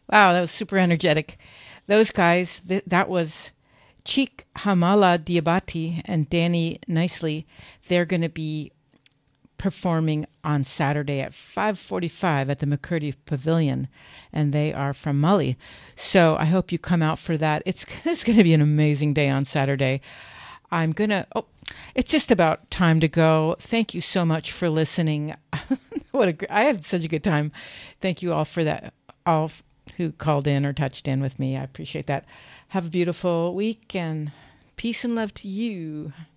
Wow, that was super energetic. Those guys, that was Cheek Hamala Diabati and Danny Nicely. They're going to be performing on Saturday at 5:45 at the McCurdy Pavilion, and they are from Mali. So I hope you come out for that. It's going to be an amazing day on Saturday. I'm gonna. Oh, it's just about time to go. Thank you so much for listening. I had such a good time. Thank you all for that. All who called in or touched in with me. I appreciate that. Have a beautiful week and peace and love to you.